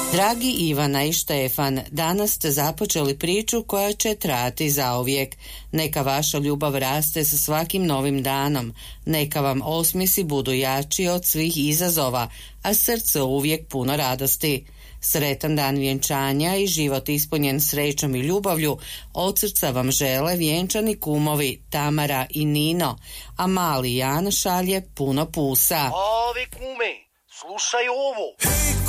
Dragi Ivana i Štefan, danas ste započeli priču koja će trajati zauvijek. Neka vaša ljubav raste sa svakim novim danom. Neka vam osmjesi budu jači od svih izazova, a srce uvijek puno radosti. Sretan dan vjenčanja i život ispunjen srećom i ljubavlju od srca vam žele vjenčani kumovi Tamara i Nino, a mali Jan šalje puno pusa. Ave kume, slušaj ovo.